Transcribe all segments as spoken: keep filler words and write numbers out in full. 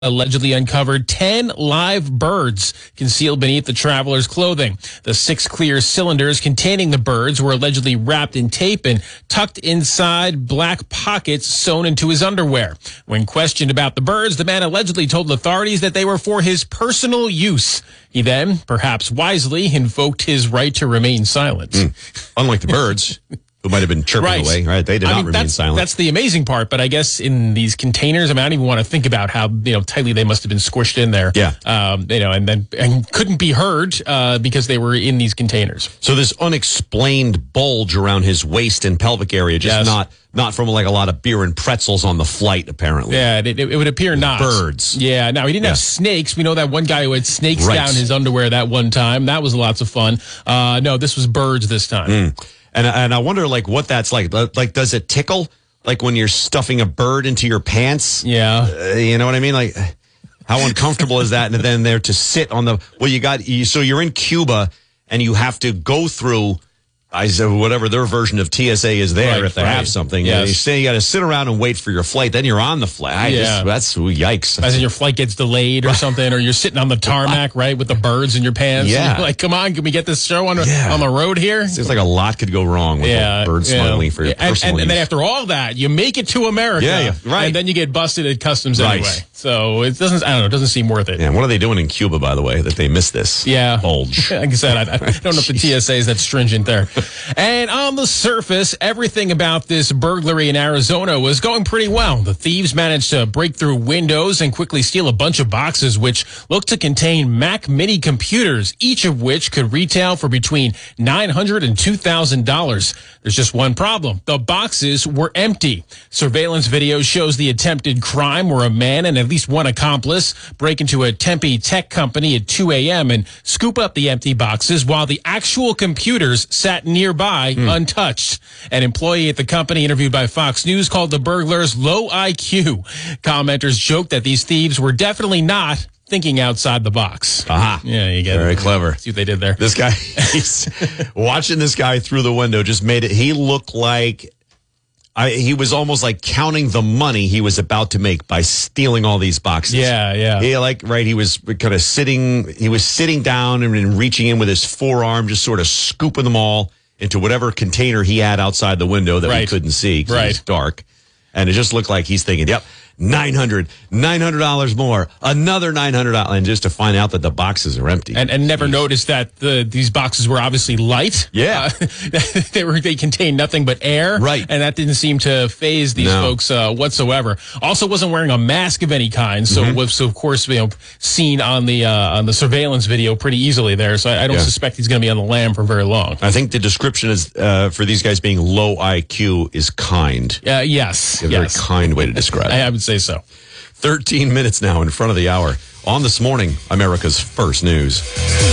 allegedly uncovered ten live birds concealed beneath the traveler's clothing. The six clear cylinders containing the birds were allegedly wrapped in tape and tucked inside black pockets sewn into his underwear. When questioned about the birds, the man allegedly told authorities that they were for his personal use. He then, perhaps wisely, invoked his right to remain silent. Mm. Unlike the birds, who might have been chirping right. away, right? They did I not mean, remain that's, silent. That's the amazing part, but I guess in these containers, I mean, I don't even want to think about how, you know, tightly they must have been squished in there. Yeah. Um, you know, and then and couldn't be heard uh, because they were in these containers. So this unexplained bulge around his waist and pelvic area, just Yes. not not from like a lot of beer and pretzels on the flight, apparently. Yeah, it, it, it would appear not. Birds. Yeah, no, he didn't Yeah. have snakes. We know that one guy who had snakes Right. down his underwear that one time. That was lots of fun. Uh, no, this was birds this time. Mm. And and I wonder, like, what that's like. Like, does it tickle? Like when you're stuffing a bird into your pants? Yeah. Uh, you know what I mean? Like, how uncomfortable is that? And then there to sit on the, well, you got, you, so you're in Cuba and you have to go through, I said, whatever their version of T S A is there Right, if they right. have something. Yes. And you say you got to sit around and wait for your flight. Then you're on the flight. I Yeah. just, that's, ooh, yikes. As in your flight gets delayed or something, or you're sitting on the tarmac, right, with the birds in your pants. Yeah. And you're like, come on, can we get this show on, Yeah. on the road here? Seems like a lot could go wrong with Yeah, a bird yeah. smuggling for your and, personal and, and then use. after all that, you make it to America. Yeah, yeah, right. And then you get busted at customs Right. anyway. So it doesn't, I don't know, it doesn't seem worth it. Yeah, what are they doing in Cuba, by the way, that they missed this Yeah. bulge? Like I said, I, I don't know if the T S A is that stringent there. And on the surface, everything about this burglary in Arizona was going pretty well. The thieves managed to break through windows and quickly steal a bunch of boxes which looked to contain Mac Mini computers, each of which could retail for between nine hundred dollars and two thousand dollars. There's just one problem. The boxes were empty. Surveillance video shows the attempted crime where a man and at least one accomplice break into a Tempe tech company at two a.m. and scoop up the empty boxes while the actual computers sat nearby untouched. An employee at the company interviewed by Fox News called the burglars low I Q. Commenters joked that these thieves were definitely not thinking outside the box. Aha. Yeah, you get Very it. clever. See what they did there. This guy, he's watching this guy through the window just made it, he looked like, I, he was almost like counting the money he was about to make by stealing all these boxes. Yeah, yeah. Yeah, like, right, he was kind of sitting, he was sitting down and, and reaching in with his forearm, just sort of scooping them all into whatever container he had outside the window that we Right. couldn't see because it was Right. dark. And it just looked like he's thinking, yep, nine hundred dollars, nine hundred dollars more, another nine hundred dollars, and just to find out that the boxes are empty. And, and never noticed that the these boxes were obviously light. Yeah. Uh, they were they contained nothing but air. Right. And that didn't seem to faze these No. folks uh, whatsoever. Also wasn't wearing a mask of any kind, so Mm-hmm. was of course you know seen on the uh, on the surveillance video pretty easily there. So I, I don't Yeah. suspect he's going to be on the lam for very long. I think the description is uh, for these guys being low I Q is kind. Uh, yes. A very yes. kind way to describe I, it. I would say so. thirteen minutes now in front of the hour. On This Morning, America's First News.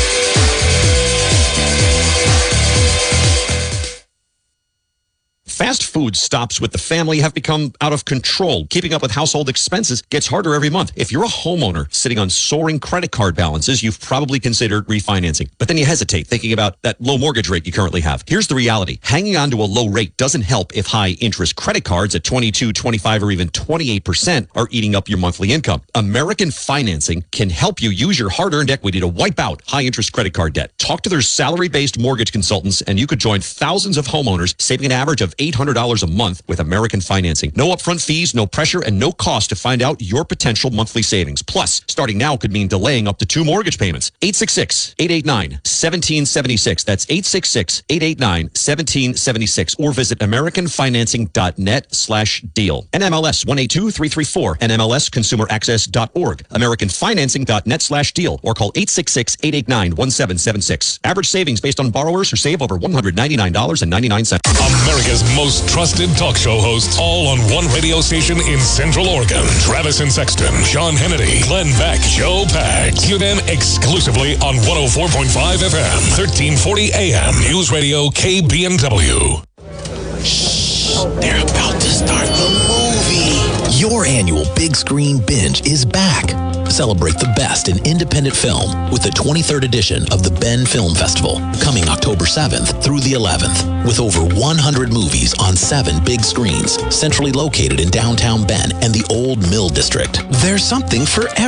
Fast food stops with the family have become out of control. Keeping up with household expenses gets harder every month. If you're a homeowner sitting on soaring credit card balances, you've probably considered refinancing. But then you hesitate thinking about that low mortgage rate you currently have. Here's the reality. Hanging on to a low rate doesn't help if high interest credit cards at twenty-two, twenty-five, or even twenty-eight percent are eating up your monthly income. American Financing can help you use your hard-earned equity to wipe out high interest credit card debt. Talk to their salary-based mortgage consultants and you could join thousands of homeowners saving an average of eight hundred dollars a month with American Financing. No upfront fees, no pressure, and no cost to find out your potential monthly savings. Plus, starting now could mean delaying up to two mortgage payments. eight six six, eight eight nine, one seven seven six. That's eight six six, eight eight nine, one seven seven six. Or visit americanfinancing.net slash deal. N M L S one eight two three three four. N M L S consumer access dot org. americanfinancing.net slash deal. Or call eight six six, eight eight nine, one seven seven six. Average savings based on borrowers who save over one hundred ninety-nine dollars and ninety-nine cents. America's most trusted talk show hosts, all on one radio station in Central Oregon. Travis and Sexton, Sean Hannity, Glenn Beck, Joe Pags. Hear them exclusively on one oh four point five F M, thirteen forty A M. News Radio K B N W. Shh, they're about to start the movie. Your annual big screen binge is back. Celebrate the best in independent film with the twenty-third edition of the Bend Film Festival, coming October seventh through the eleventh, with over one hundred movies on seven big screens, centrally located in downtown Bend and the Old Mill District. There's something for everyone.